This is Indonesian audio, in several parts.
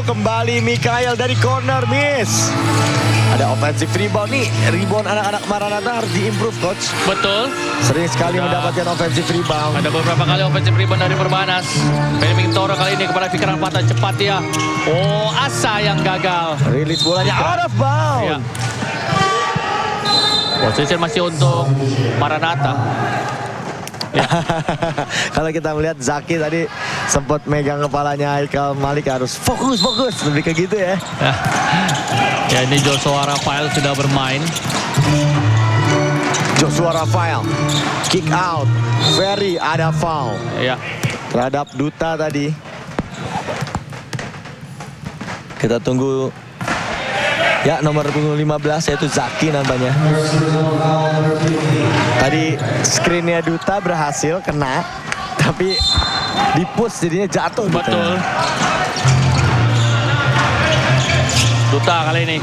kembali Mikhail dari corner, miss. Ada offensive rebound nih. Rebound anak-anak Maranatha harus diimprove, coach. Betul. Sering sekali mendapatkan offensive rebound. Ada beberapa kali offensive rebound dari Perbanas. Benjamin Toro kali ini kepada Fikran Fatah, cepat dia. Oh, Asa yang gagal. Rilis bolanya out of bound. Ya. Posisi masih untuk Maranatha. Ya. Kalau kita melihat Zaki tadi sempat megang kepalanya Haikal Malik, harus fokus, lebih ke gitu ya. Ya, ini Joshua Rafael sudah bermain. Joshua Rafael kick out, Ferry ada foul Ya. terhadap Duta tadi. Kita tunggu ya, nomor punggung 15 yaitu Zaki namanya. Tadi screennya Duta berhasil kena, tapi di push jadinya jatuh. Betul. Duta kali ini.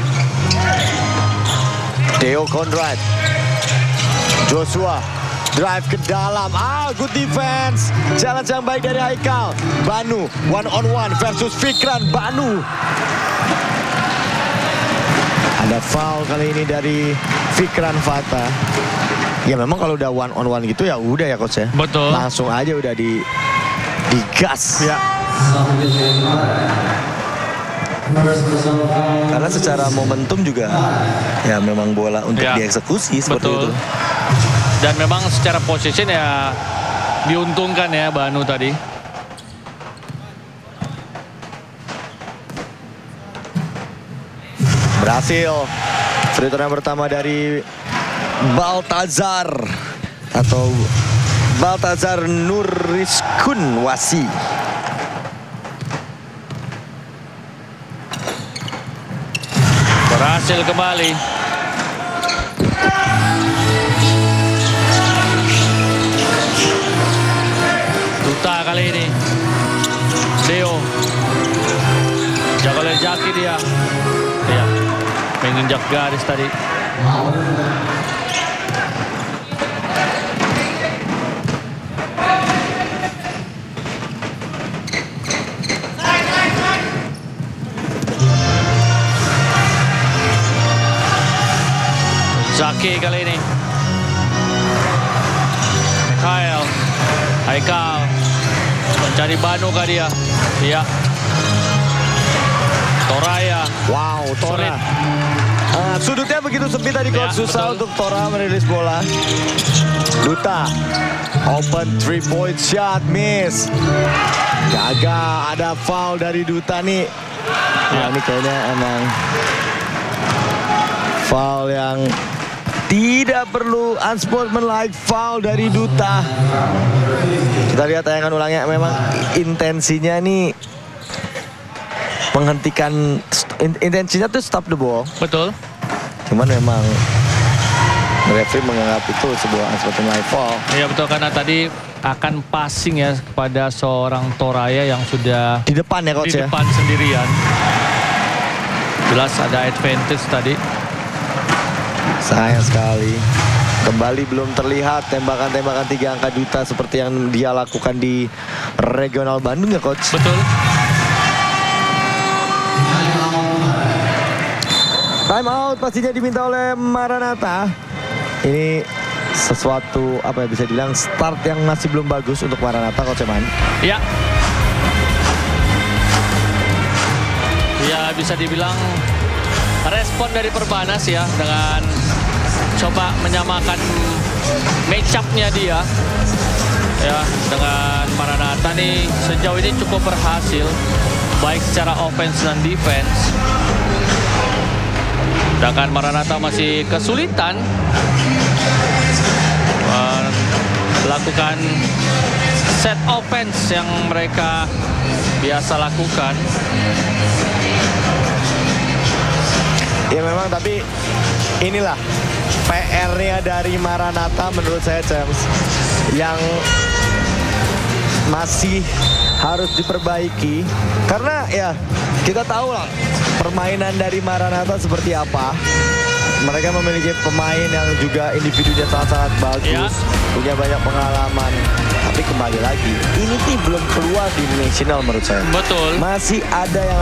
Theo Conrad, Joshua drive ke dalam, good defense, challenge yang baik dari Haikal. Banu one on one versus Fikran. Banu ada foul kali ini dari Fikran Fatah. Ya memang kalau udah one on one gitu ya udah ya coach ya. Betul. Langsung aja udah digas. Ya. Karena secara momentum juga ya memang bola untuk Ya. dieksekusi seperti Betul. itu. Dan memang secara position ya diuntungkan ya Banu tadi. Berhasil. Free throw yang pertama dari Baltazar atau Baltazar Nuriskun Wasi. Berhasil kembali. Duta kali ini. Deo. Jaga oleh Zaki dia. Ya. Menginjak garis tadi. Zaki kali ini. Mikhail. Haikal. Mencari Banu kah dia? Iya. Toraya. Wow, Tora. Sulit. Sudutnya begitu sempit tadi coach, Ya, susah betul. untuk Tora merilis bola. Duta open 3-point shot, miss. Gagal, ada foul dari Duta nih. Ya. Ini kayaknya emang foul yang tidak perlu, unsportsmanlike foul dari Duta. Kita lihat tayangan ulangnya, memang intensinya nih menghentikan, intensinya tuh stop the ball. Betul. Cuman memang referee menganggap itu sebuah unsportsmanlike foul. Iya betul, karena tadi akan passing ya kepada seorang Toraya yang sudah Di depan ya coach di ya. depan sendirian. Jelas ada advantage tadi. Sayang sekali. Kembali belum terlihat tembakan-tembakan 3 angka Duta seperti yang dia lakukan di regional Bandung ya coach. Betul. Time out pastinya diminta oleh Maranatha. Ini sesuatu apa ya, bisa dibilang start yang masih belum bagus untuk Maranatha coach Eman. Ya. Ya bisa dibilang respon dari Perbanas ya dengan coba menyamakan match up-nya dia. Ya, dengan Maranatha nih sejauh ini cukup berhasil baik secara offense dan defense. Sedangkan Maranatha masih kesulitan melakukan set offense yang mereka biasa lakukan. Ya memang, tapi inilah PR-nya dari Maranatha menurut saya, James, yang masih harus diperbaiki. Karena ya kita tahu lah permainan dari Maranatha seperti apa. Mereka memiliki pemain yang juga individunya sangat-sangat bagus, punya banyak pengalaman. Tapi kembali lagi, ini tim belum keluar di nasional menurut saya. Betul. Masih ada yang